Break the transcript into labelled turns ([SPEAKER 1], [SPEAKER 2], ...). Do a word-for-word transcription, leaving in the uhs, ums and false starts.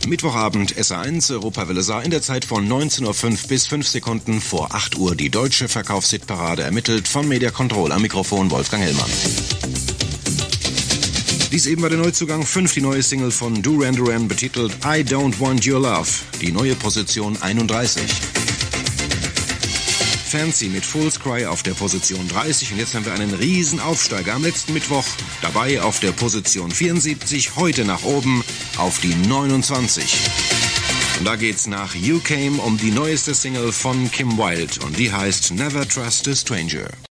[SPEAKER 1] Mittwochabend S A eins Europawelle Saar in der Zeit von neunzehn Uhr fünf bis fünf Sekunden vor acht Uhr. Die deutsche Verkaufshitparade ermittelt von Media Control. Am Mikrofon Wolfgang Hellmann. Dies eben war der Neuzugang fünf, die neue Single von Duran Duran, betitelt I Don't Want Your Love, die neue Position einunddreißig. Fancy mit Fool's Cry auf der Position dreißig und jetzt haben wir einen riesen Aufsteiger am letzten Mittwoch, dabei auf der Position vierundsiebzig, heute nach oben auf die neunundzwanzig. Und da geht's nach You Came um die neueste Single von Kim Wilde und die heißt Never Trust a Stranger.